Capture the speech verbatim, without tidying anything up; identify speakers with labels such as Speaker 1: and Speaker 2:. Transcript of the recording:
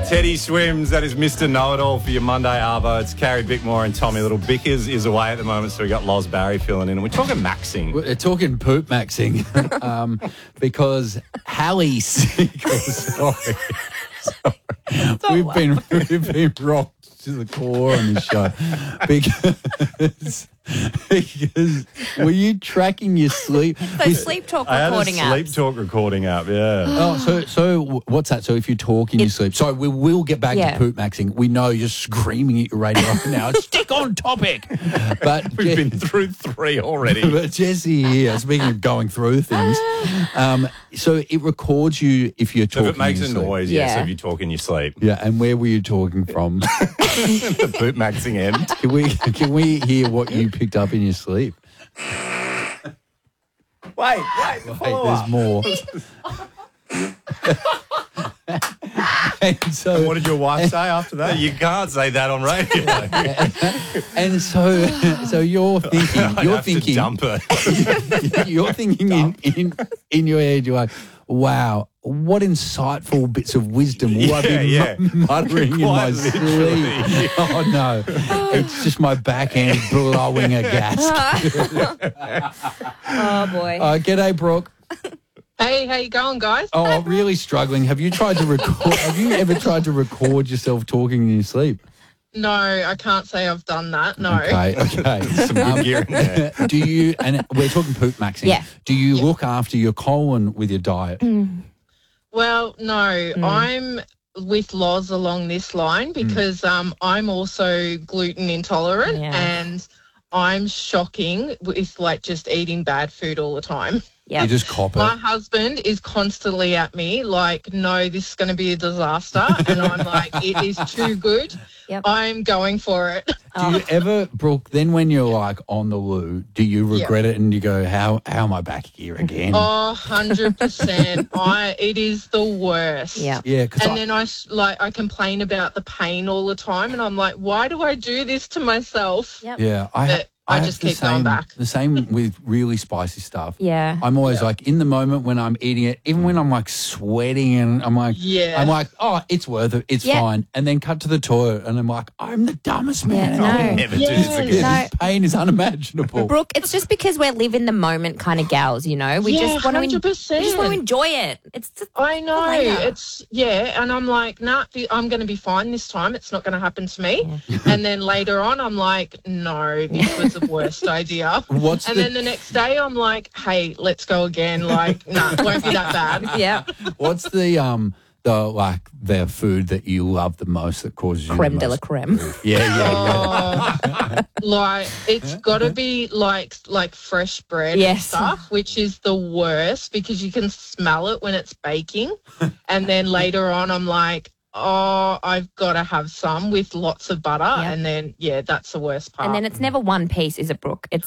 Speaker 1: Teddy Swims, that is Mister Know-It-All for your Monday Arvo. It's Carrie Bickmore and Tommy Little. Bickers is away at the moment, so we got Loz Barry filling in. And we're talking maxing.
Speaker 2: We're talking poop maxing um, because Hallie Siegel, sorry. sorry. We've been, we've been rocked to the core on this show because, because were you tracking your sleep?
Speaker 3: So sleep talk
Speaker 1: I had a
Speaker 3: recording
Speaker 1: sleep
Speaker 3: apps.
Speaker 1: talk recording app, yeah.
Speaker 2: Oh, so so what's that? So if you talk in your sleep, so we will get back
Speaker 3: Yeah.
Speaker 2: to poop maxing. We know you're screaming at your radio right now. Stick on topic. But
Speaker 1: We've
Speaker 2: Je-
Speaker 1: been through three already.
Speaker 2: but Jesse here, speaking of going through things, um, so it records you if you're
Speaker 1: So
Speaker 2: talking.
Speaker 1: if it makes
Speaker 2: in
Speaker 1: a
Speaker 2: your sleep.
Speaker 1: noise, yeah. So
Speaker 3: Yeah.
Speaker 1: if you talk in your sleep.
Speaker 2: Yeah, and where were you talking from?
Speaker 1: The poop maxing end.
Speaker 2: Can we can we hear what you picked up in your sleep?
Speaker 1: Wait, wait,
Speaker 2: Wait,
Speaker 1: follow
Speaker 2: there's
Speaker 1: up.
Speaker 2: more. and so,
Speaker 1: What did your wife say after that? You can't say that on radio.
Speaker 2: and so, so you're thinking,
Speaker 1: I'd
Speaker 2: you're
Speaker 1: have to
Speaker 2: thinking,
Speaker 1: dump her.
Speaker 2: you're thinking in, in in your head, you're like, wow, what insightful bits of wisdom will I be
Speaker 1: Yeah, yeah.
Speaker 2: mu- muttering in my
Speaker 1: Quite
Speaker 2: sleep?
Speaker 1: literally.
Speaker 2: Oh no, it's just my backhand blowing a gasket.
Speaker 3: Oh, boy.
Speaker 2: Uh, g'day, Brooke.
Speaker 4: Hey, how you going, guys?
Speaker 2: Oh, I'm really struggling. Have you tried to record? Have you ever tried to record yourself talking in your sleep?
Speaker 4: No, I can't say I've done that. No.
Speaker 2: Okay, okay.
Speaker 1: Some good gear in there.
Speaker 2: Do you? And we're talking poop maxing.
Speaker 3: Yeah.
Speaker 2: Do you look after your colon with your diet?
Speaker 4: Well, no, I'm with Loz along this line because um, I'm also gluten intolerant
Speaker 3: Yeah.
Speaker 4: and I'm shocking with like just eating bad food all the time.
Speaker 3: Yeah.
Speaker 2: You just cop it.
Speaker 4: My husband is constantly at me like, no, this is going to be a disaster. And I'm like, it is too good.
Speaker 3: Yep.
Speaker 4: I'm going for it.
Speaker 2: Do you ever, Brooke, then when you're like on the loo, do you
Speaker 4: Yeah.
Speaker 2: regret it and you go, how how am I back here again?
Speaker 4: Oh, one hundred percent. I, it is the worst.
Speaker 3: Yeah.
Speaker 2: Yeah, because
Speaker 4: And
Speaker 2: I,
Speaker 4: then I s- like I complain about the pain all the time, and I'm like, why do I do this to myself?
Speaker 3: Yep.
Speaker 2: yeah, I,
Speaker 4: But I
Speaker 2: have
Speaker 4: just
Speaker 2: the
Speaker 4: keep going
Speaker 2: same,
Speaker 4: back.
Speaker 2: The same with really spicy stuff.
Speaker 3: Yeah.
Speaker 2: I'm always like in the moment when I'm eating it, even when I'm like sweating and I'm like,
Speaker 4: Yeah.
Speaker 2: I'm like, oh, it's worth it, it's
Speaker 3: Yeah.
Speaker 2: fine. And then cut to the toilet and I'm like, I'm the dumbest man.
Speaker 3: Yeah,
Speaker 2: in the
Speaker 3: no.
Speaker 2: world.
Speaker 1: Never do this
Speaker 4: Yeah.
Speaker 1: again.
Speaker 3: No.
Speaker 2: This pain is unimaginable.
Speaker 3: Brooke, it's just because we're live in the moment kind of gals, you know. We
Speaker 4: Yeah,
Speaker 3: just want to
Speaker 4: one hundred percent.
Speaker 3: we just want to enjoy it. It's just
Speaker 4: I know.
Speaker 3: later.
Speaker 4: It's yeah, and I'm like, nah, th- I'm going to be fine this time. It's not going to happen to me. And then later on, I'm like, no, this was the worst idea.
Speaker 2: What's
Speaker 4: And
Speaker 2: the
Speaker 4: then the next day, I'm like, hey, let's go again. Like, nah, it won't be that bad.
Speaker 3: yeah.
Speaker 2: what's the um the like the food that you love the most that causes you
Speaker 3: Creme
Speaker 2: the
Speaker 3: de la
Speaker 2: most?
Speaker 3: creme.
Speaker 2: Yeah, yeah, yeah.
Speaker 4: Oh, like it's got to be like like fresh bread and
Speaker 3: Yes.
Speaker 4: stuff, which is the worst because you can smell it when it's baking. And then later on, I'm like, oh, I've got to have some with lots of butter.
Speaker 3: Yep.
Speaker 4: And then, yeah, that's the worst part.
Speaker 3: And then it's never one piece, is it, Brooke? It's